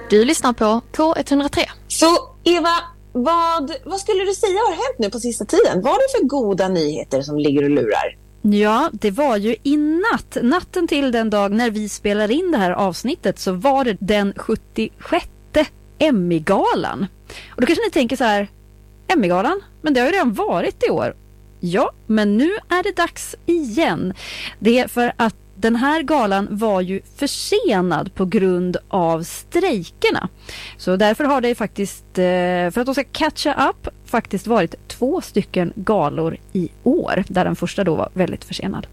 Du lyssnar på K103. Så Eva, vad skulle du säga har hänt nu på sista tiden? Vad är det för goda nyheter som ligger och lurar? Ja, det var ju i natten till den dag när vi spelar in det här avsnittet, så var det den 76:e Emmy-galan. Och då kanske ni tänker så här, Emmy-galan? Men det har ju redan varit i år. Ja, men nu är det dags igen. Det är för att den här galan var ju försenad på grund av strejkerna. Så därför har det faktiskt, för att de ska catcha up, faktiskt varit 2 stycken galor i år. Där den första då var väldigt försenad.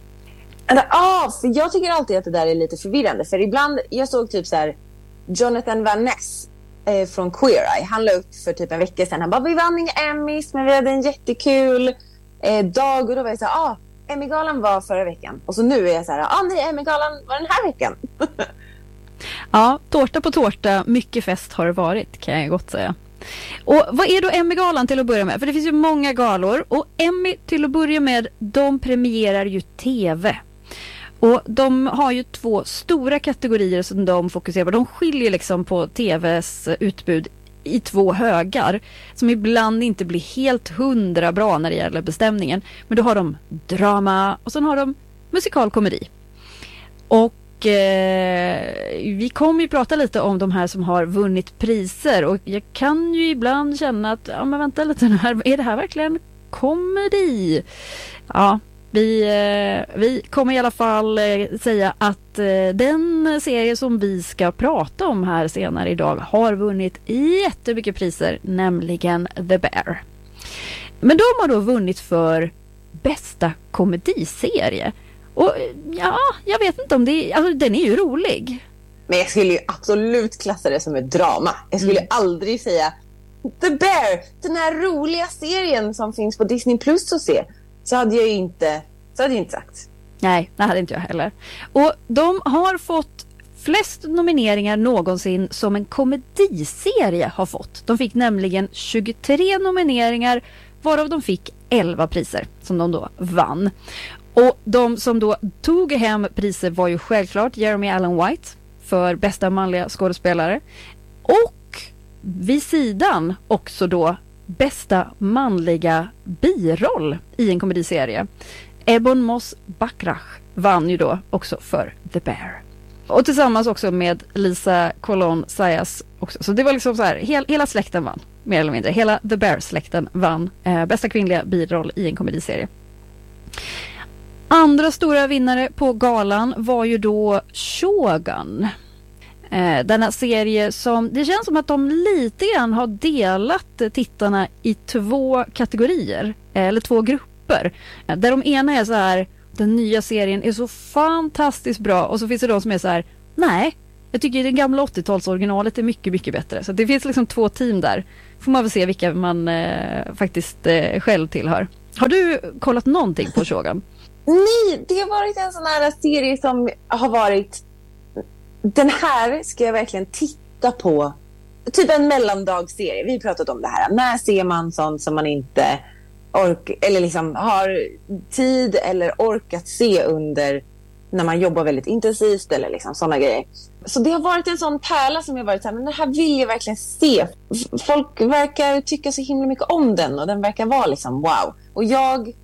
För jag tycker alltid att det där är lite förvirrande. För ibland, jag såg typ så här, Jonathan Van Ness från Queer Eye. Han la upp för typ en vecka sedan. Han bara, vi vann inga Emmys, men vi hade en jättekul dag. Och då var jag så här, Emmy-galan var förra veckan. Och så nu är jag så här, nej, Emmy-galan var den här veckan. Ja, tårta på tårta, mycket fest har det varit, kan jag gott säga. Och vad är då Emmy-galan till att börja med? För det finns ju många galor. Och Emmy till att börja med, de premierar ju tv. Och de har ju 2 stora kategorier som de fokuserar på. De skiljer liksom på tvs utbud i 2 högar som ibland inte blir helt 100 bra när det gäller bestämningen. Men då har de drama och sen har de musikalkomedi. Och vi kommer ju prata lite om de här som har vunnit priser. Och jag kan ju ibland känna att, men vänta lite nu här, är det här verkligen komedi? Ja, vi kommer i alla fall säga att den serie som vi ska prata om här senare idag har vunnit jättemycket priser, nämligen The Bear. Men de har då vunnit för bästa komediserie. Och ja, jag vet inte om det är, alltså den är ju rolig. Men jag skulle ju absolut klassa det som ett drama. Jag skulle aldrig säga The Bear, den här roliga serien som finns på Disney Plus att se. Så hade jag inte sagt. Nej, det hade inte jag heller. Och de har fått flest nomineringar någonsin som en komediserie har fått. De fick nämligen 23 nomineringar, varav de fick 11 priser som de då vann. Och de som då tog hem priser var ju självklart Jeremy Allen White för bästa manliga skådespelare. Och vid sidan också då bästa manliga biroll i en komediserie. Ebon Moss-Bachrach vann ju då också för The Bear. Och tillsammans också med Lisa Colón-Zayas också. Så det var liksom så här, hela släkten vann, mer eller mindre. Hela The Bear-släkten vann bästa kvinnliga biroll i en komediserie. Andra stora vinnare på galan var ju då Shogun. Denna serie som, det känns som att de lite grann har delat tittarna i 2 kategorier, eller 2 grupper. Där de ena är så här, den nya serien är så fantastiskt bra, och så finns det de som är så här, nej, jag tycker det gamla 80-talsoriginalet är mycket, mycket bättre. Så det finns liksom 2 team där. Får man väl se vilka man faktiskt själv tillhör. Har du kollat någonting på Shogun? Nej, det har varit en sån här serie som har varit, den här ska jag verkligen titta på. Typ en mellandagsserie. Vi har pratat om det här. När ser man sånt som man inte eller liksom har tid eller orkat se under när man jobbar väldigt intensivt eller liksom sådana grejer. Så det har varit en sån pärla som jag varit så här, men den här vill jag verkligen se. Folk verkar tycka så himla mycket om den och den verkar vara liksom wow. Och jag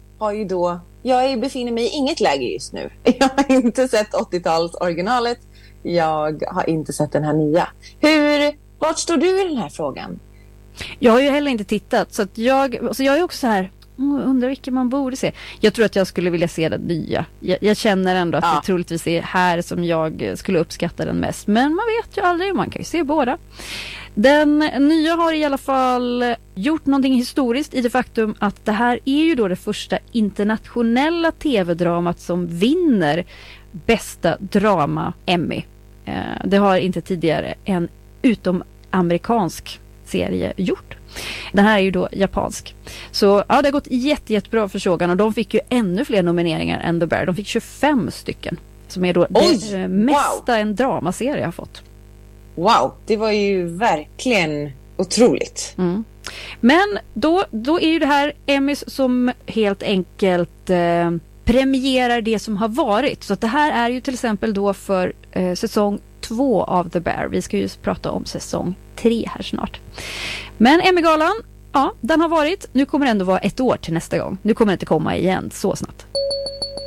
befinner mig i inget läge just nu. Jag har inte sett 80-tals originalet. Jag har inte sett den här nya. Vart står du i den här frågan? Jag har ju heller inte tittat, så att jag är också så här, undrar vilken man borde se. Jag tror att jag skulle vilja se den nya. Jag känner ändå att det troligtvis är här som jag skulle uppskatta den mest. Men man vet ju aldrig, man kan ju se båda. Den nya har i alla fall gjort någonting historiskt i det faktum att det här är ju då det första internationella tv-dramat som vinner bästa drama Emmy. Det har inte tidigare en utomamerikansk serie gjort. Den här är ju då japansk. Så ja, det har gått jättebra för Shogun, och de fick ju ännu fler nomineringar än The Bear. De fick 25 stycken. Som är då det mesta en dramaserie har fått. Wow, det var ju verkligen otroligt. Mm. Men då är ju det här Emmys som helt enkelt premierar det som har varit. Så att det här är ju till exempel då för säsong 2 av The Bear. Vi ska ju prata om säsong 3 här snart. Men Emmygalan, ja, den har varit. Nu kommer det ändå vara ett år till nästa gång. Nu kommer det inte komma igen så snabbt.